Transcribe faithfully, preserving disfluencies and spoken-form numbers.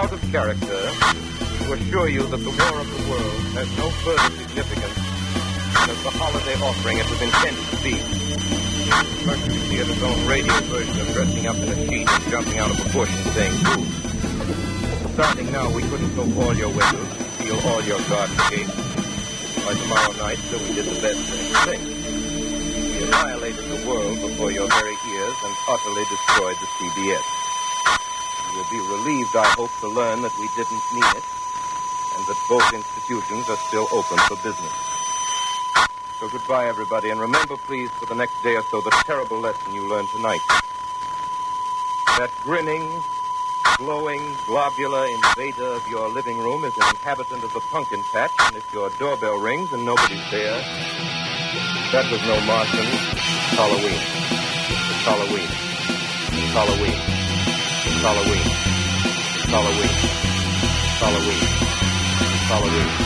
out of character to assure you that the War of the World has no further significance than as the holiday offering it was intended to be. Mercury Theater's own radio version of dressing up in a sheet and jumping out of a bush and saying boo. Starting now, we couldn't soak all your windows, seal all your garden gates. By tomorrow night, so we did the best thing. We annihilated the world before your very ears and utterly destroyed the C B S. You will be relieved, I hope, to learn that we didn't mean it, and that both institutions are still open for business. So goodbye, everybody, and remember, please, for the next day or so, the terrible lesson you learned tonight. That grinning, glowing, globular invader of your living room is an inhabitant of the pumpkin patch, and if your doorbell rings and nobody's there, that was no Martian. It's Halloween. It's Halloween. It's Halloween. It's Halloween. It's Halloween. It's Halloween. It's Halloween.